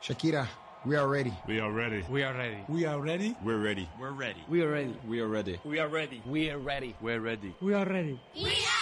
Shakira, we are ready. We are ready. We are ready. We are ready. We're ready. We're ready. We are ready. We are ready. We are ready. We are ready. We're ready. We're ready. We are ready. We are